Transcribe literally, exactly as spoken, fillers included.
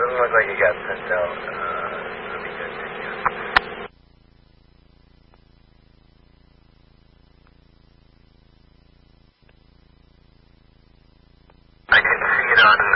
doesn't look like he got sent out. Uh, that'll be good. Thank you. I can see it on